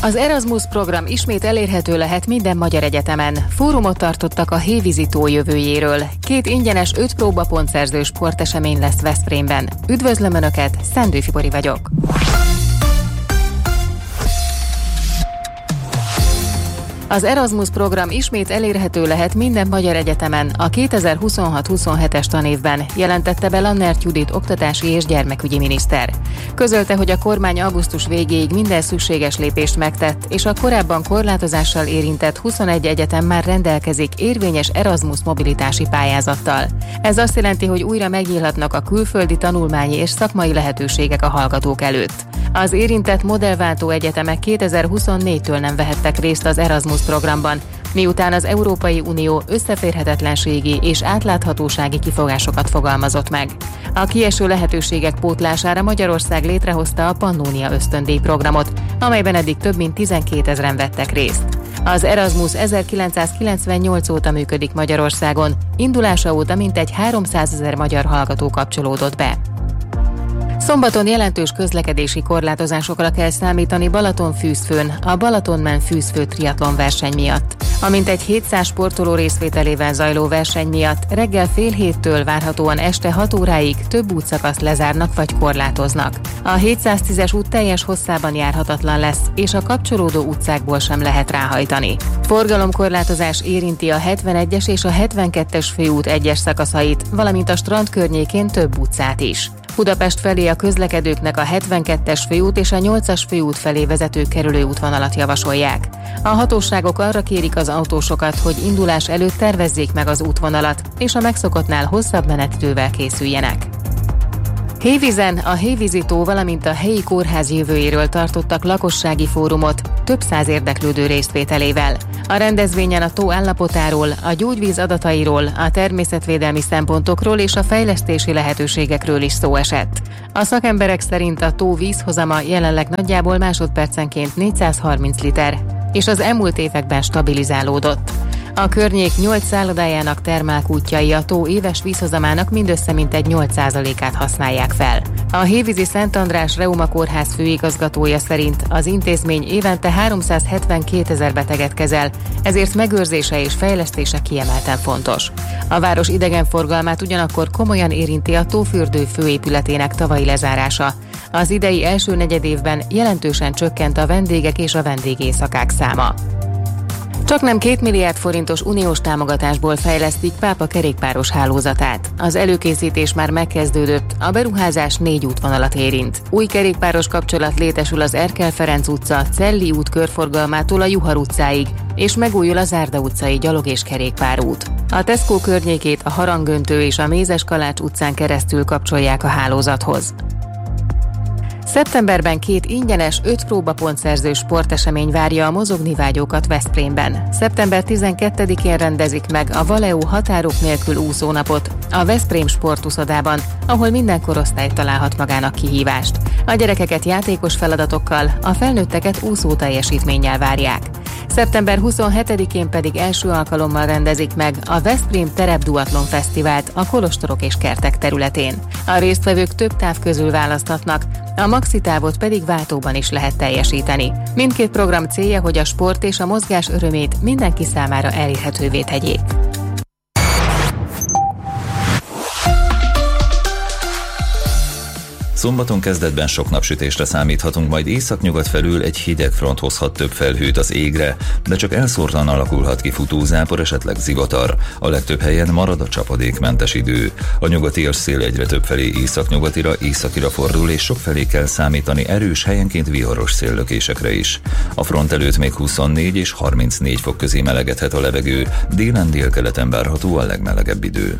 Az Erasmus program ismét elérhető lehet minden magyar egyetemen. Fórumot tartottak a Hévízi tó jövőjéről. 2 ingyenes 5 próbapontszerző sportesemény lesz Veszprémben. Üdvözlöm Önöket, Szendő Fibori vagyok. Az Erasmus program ismét elérhető lehet minden magyar egyetemen a 2026-27-es tanévben, jelentette be Lannert Judit oktatási és gyermekügyi miniszter. Közölte, hogy a kormány augusztus végéig minden szükséges lépést megtett, és a korábban korlátozással érintett 21 egyetem már rendelkezik érvényes Erasmus mobilitási pályázattal. Ez azt jelenti, hogy újra megnyílhatnak a külföldi tanulmányi és szakmai lehetőségek a hallgatók előtt. Az érintett modellváltó egyetemek 2024-től nem vehettek részt az Erasmus programban, miután az Európai Unió összeférhetetlenségi és átláthatósági kifogásokat fogalmazott meg. A kieső lehetőségek pótlására Magyarország létrehozta a Pannónia ösztöndíj programot, amelyben eddig több mint 12 000-en vettek részt. Az Erasmus 1998 óta működik Magyarországon, indulása óta mintegy 300 000 magyar hallgató kapcsolódott be. Szombaton jelentős közlekedési korlátozásokra kell számítani Balatonfűzfőn, a Balatonmen fűzfő triatlon verseny miatt. A mintegy 700 sportoló részvételével zajló verseny miatt reggel fél 7-től várhatóan este 6 óráig több útszakaszt lezárnak vagy korlátoznak. A 710-es út teljes hosszában járhatatlan lesz, és a kapcsolódó utcákból sem lehet ráhajtani. Forgalomkorlátozás érinti a 71-es és a 72-es főút egyes szakaszait, valamint a strand környékén több utcát is. Budapest felé a közlekedőknek a 72-es főút és a 8-as főút felé vezető kerülőútvonalat javasolják. A hatóságok arra kérik az autósokat, hogy indulás előtt tervezzék meg az útvonalat, és a megszokottnál hosszabb menetidővel készüljenek. Hévízen a Hévízi tó, valamint a helyi kórház jövőjéről tartottak lakossági fórumot több száz érdeklődő részvételével. A rendezvényen a tó állapotáról, a gyógyvíz adatairól, a természetvédelmi szempontokról és a fejlesztési lehetőségekről is szó esett. A szakemberek szerint a tó vízhozama jelenleg nagyjából másodpercenként 430 liter, és az elmúlt években stabilizálódott. A környék 8 szállodájának termálkútjai a tó éves vízhozamának mindössze mintegy 8%-át használják fel. A Hévízi Szent András Reuma Kórház főigazgatója szerint az intézmény évente 372 000 beteget kezel, ezért megőrzése és fejlesztése kiemelten fontos. A város idegenforgalmát ugyanakkor komolyan érinti a tófürdő főépületének tavalyi lezárása. Az idei első negyedévben jelentősen csökkent a vendégek és a vendégészakák száma. Csaknem 2 milliárd forintos uniós támogatásból fejlesztik Pápa kerékpáros hálózatát. Az előkészítés már megkezdődött, a beruházás 4 útvonalat érint. Új kerékpáros kapcsolat létesül az Erkel Ferenc utca, Celli út körforgalmától a Juhar utcáig, és megújul a Zárda utcai gyalog- és kerékpárút. A Tesco környékét a Harangöntő és a Mézes Kalács utcán keresztül kapcsolják a hálózathoz. Szeptemberben 2 ingyenes 5 próbapontszerző sportesemény várja a mozogni vágyókat Veszprémben. Szeptember 12-én rendezik meg a Valeo határok nélkül úszónapot a Veszprém sportuszodában, ahol minden korosztály találhat magának kihívást. A gyerekeket játékos feladatokkal, a felnőtteket úszó teljesítménnyel várják. Szeptember 27-én pedig első alkalommal rendezik meg a Veszprém Terepduatlon Fesztivált a kolostorok és kertek területén. A résztvevők több táv közül választhatnak, a maxi távot pedig váltóban is lehet teljesíteni. Mindkét program célja, hogy a sport és a mozgás örömét mindenki számára elérhetővé tegyék. Szombaton kezdetben sok napsütésre számíthatunk, majd északnyugat felül egy hideg front hozhat több felhőt az égre, de csak elszórtan alakulhat ki futózápor, esetleg zivatar. A legtöbb helyen marad a csapadékmentes idő. A nyugatias szél egyre több felé északira fordul, és sokfelé kell számítani erős, helyenként viharos széllökésekre is. A front előtt még 24 és 34 fok közé melegedhet a levegő, délen délkeleten várható a legmelegebb idő.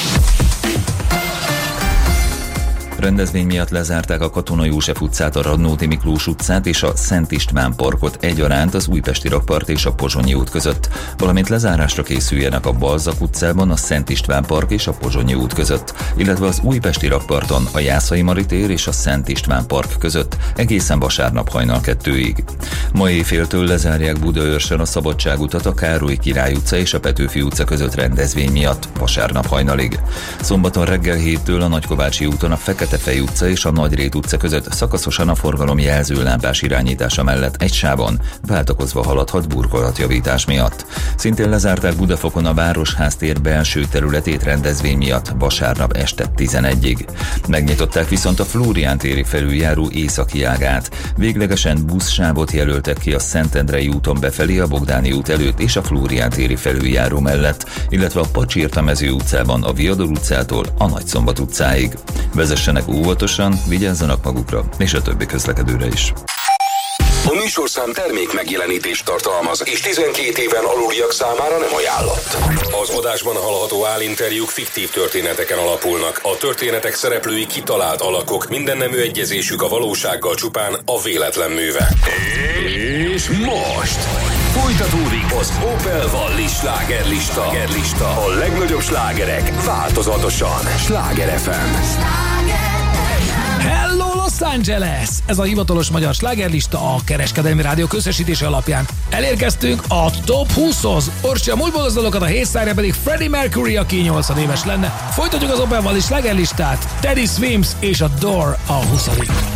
Rendezvény miatt lezárták a Katona József utcát, a Radnóti Miklós utcát és a Szent István parkot egyaránt az Újpesti Rakpart és a Pozsonyi út között, valamint lezárásra készüljenek a Balzak utcában, a Szent István park és a Pozsonyi út között, illetve az Újpesti Rakparton a Jászai Mari tér és a Szent István park között egészen vasárnap hajnal 2-ig. Ma éjféltől lezárják Budaörsön a Szabadságutat a Károly Király utca és a Petőfi utca között rendezvény miatt, vasárnap hajnalig. Szombaton reggel 7-től a Nagykovácsi úton a Fekete-Fej utca és a Nagyrét utca között szakaszosan a forgalom jelzőlámpás irányítása mellett egy sávon váltakozva haladhat burkolatjavítás miatt. Szintén lezárták Budafokon a Városház tér belső területét rendezvény miatt vasárnap este 11-ig. Megnyitották viszont a Flórián téri felüljáró északi ágát. Véglegesen buszsávot jelöltek ki a Szentendrei úton befelé a Bogdáni út előtt és a Flórián téri felüljáró mellett, illetve a Pacsirta-mező utcában a Viador utcától a Nagyszombat utcáig. Vezessenek óvatosan, vigyázzanak magukra és a többi közlekedőre is. A műsorszám termék megjelenítést tartalmaz, és 12 éven aluliak számára nem ajánlott. Az adásban hallható állinterjúk fiktív történeteken alapulnak. A történetek szereplői kitalált alakok, mindennemű egyezésük a valósággal csupán a véletlen műve. És most folytatódik az Opel Valli slágerlista. A legnagyobb slágerek változatosan. Sláger FM. Hello Los Angeles! Ez a hivatalos magyar slágerlista a Kereskedelmi Rádió közösítése alapján. Elérkeztünk a Top 20-hoz. Orsi a múltból gazdalokat, a hétszárja pedig Freddie Mercury, aki 80 éves lenne. Folytatjuk az Opel Valli slágerlistát. Teddy Swims és a Door a 20.